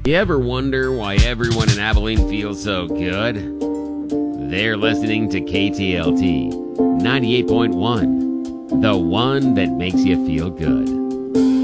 You ever wonder why everyone in Abilene feels so good? They're listening to KTLT 98.1, the one that makes you feel good.